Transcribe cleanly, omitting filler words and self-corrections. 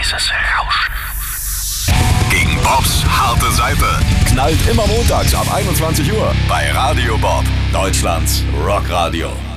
Leises Rauschen. Gegen Bobs harte Seite. Knallt immer montags ab 21 Uhr bei Radio Bob, Deutschlands Rockradio.